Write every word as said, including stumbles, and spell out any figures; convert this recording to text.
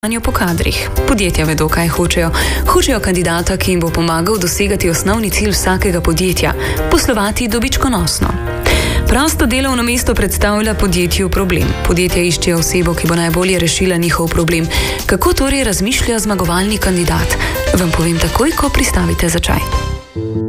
Po kadrih. Podjetja vedo, kaj hočejo. Hočejo kandidata, ki jim bo pomagal dosegati osnovni cilj vsakega podjetja – poslovati dobičkonosno. Prosto delovno mesto predstavlja podjetju problem. Podjetja iščejo osebo, ki bo najbolje rešila njihov problem. Kako torej razmišlja zmagovalni kandidat? Vam povem takoj, ko pristavite za čaj.